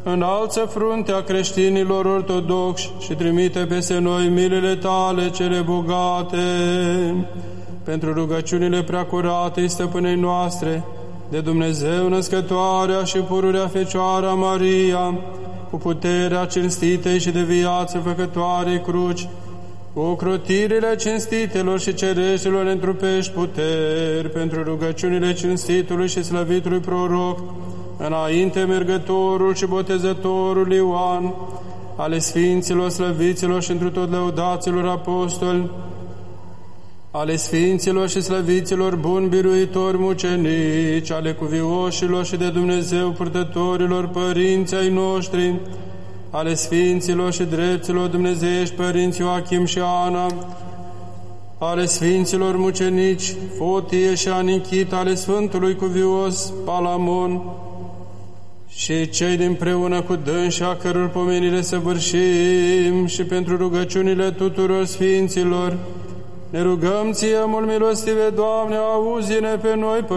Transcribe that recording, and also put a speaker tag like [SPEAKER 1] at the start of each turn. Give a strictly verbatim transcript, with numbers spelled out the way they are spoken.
[SPEAKER 1] înalță fruntea creștinilor ortodoxi și trimite peste noi milele tale cele bogate. Pentru rugăciunile preacuratei stăpânei noastre, de Dumnezeu născătoarea și pururea Fecioara Maria, cu puterea cinstitei și de viață făcătoarei cruci, cu ocrotirile cinstitelor și cereștilor întrupești puteri, pentru rugăciunile cinstitului și slăvitului proroc, înainte mergătorul și botezătorul Ioan, ale sfinților, slăviților și întru tot lăudaților apostoli, ale sfinților și slăviților buni biruitori mucenici, ale cuvioșilor și de Dumnezeu purtătorilor părinți ai noștri, ale sfinților și drepților dumnezeiești părinți Ioachim și Ana, ale sfinților mucenici Fotie și Anichit, ale Sfântului Cuvios Palamon și cei dinpreună cu dânsi a căror pomenire săvârșim, și pentru rugăciunile tuturor sfinților, ne rugăm Ție, mult milostive, Doamne, auzi-ne pe noi,